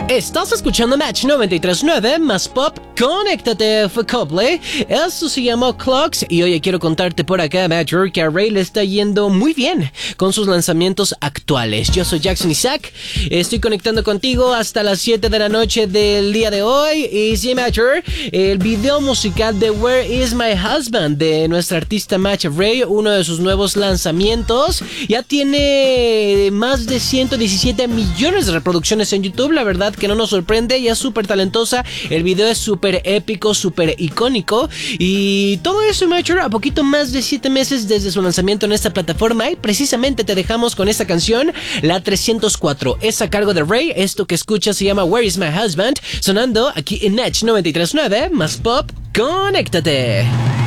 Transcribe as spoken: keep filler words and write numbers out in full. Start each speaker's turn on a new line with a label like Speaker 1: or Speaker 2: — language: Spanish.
Speaker 1: Estás escuchando Match noventa y tres punto nueve más Pop. Conéctate, fue Copley. Esto se llamó Clocks y hoy quiero contarte por acá, Matcher, que a Ray le está yendo muy bien con sus lanzamientos actuales. Yo soy Jackson Isaac, estoy conectando contigo hasta las siete de la noche del día de hoy. Y sí, Matcher, el video musical de Where Is My Husband de nuestra artista Match Ray, uno de sus nuevos lanzamientos, ya tiene más de ciento diecisiete millones de reproducciones en YouTube. La verdad que no nos sorprende, ella es súper talentosa, el video es súper épico, súper icónico y todo eso, Matcher, a poquito más de siete meses desde su lanzamiento en esta plataforma. Y precisamente te dejamos con esta canción, la trescientos cuatro, es a cargo de Ray. Esto que escuchas se llama Where Is My Husband, sonando aquí en Match noventa y tres punto nueve más Pop. Conéctate.